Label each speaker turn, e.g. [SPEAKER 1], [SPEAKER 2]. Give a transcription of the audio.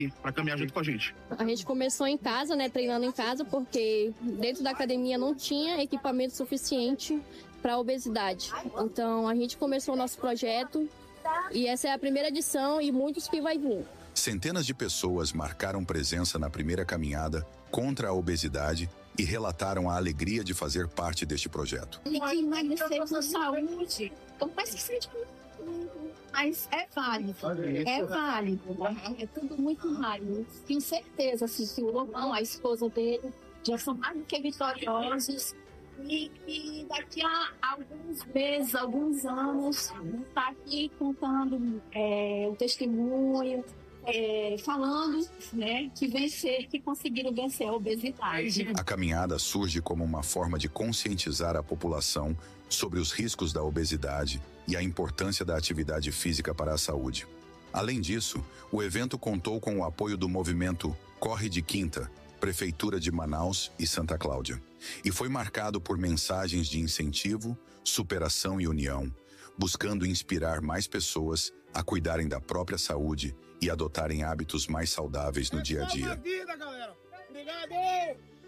[SPEAKER 1] para caminhar junto com a gente.
[SPEAKER 2] A gente começou em casa, né, treinando em casa, porque dentro da academia não tinha equipamento suficiente para obesidade. Então a gente começou o nosso projeto e essa é a primeira edição e muitos que vai vir.
[SPEAKER 3] Centenas de pessoas marcaram presença na primeira caminhada contra a obesidade e relataram a alegria de fazer parte deste projeto.
[SPEAKER 4] E que emagrecer com saúde, mas se sente mas é válido, é tudo muito válido. Tenho certeza assim, que o Lobão, a esposa dele, já são mais do que vitoriosos e daqui a alguns meses, alguns anos, vão estar aqui contando o testemunho, falando, né, que conseguiram vencer a obesidade.
[SPEAKER 3] A caminhada surge como uma forma de conscientizar a população sobre os riscos da obesidade e a importância da atividade física para a saúde. Além disso, o evento contou com o apoio do movimento Corre de Quinta, Prefeitura de Manaus e Santa Cláudia, e foi marcado por mensagens de incentivo, superação e união, buscando inspirar mais pessoas a cuidarem da própria saúde e adotarem hábitos mais saudáveis no dia a dia.
[SPEAKER 5] Obrigado!